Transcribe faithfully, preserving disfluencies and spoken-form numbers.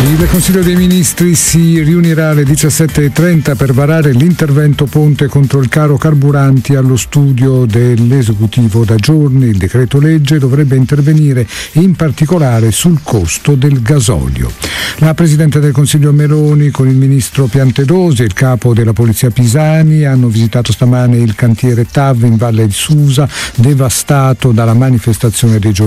Il Consiglio dei Ministri si riunirà alle diciassette e trenta per varare l'intervento ponte contro il caro carburanti allo studio dell'esecutivo da giorni. Il decreto legge dovrebbe intervenire in particolare sul costo del gasolio. La Presidente del Consiglio Meloni con il Ministro Piantedosi e il Capo della Polizia Pisani hanno visitato stamane il cantiere T A V in Valle di Susa, devastato dalla manifestazione dei giornalisti.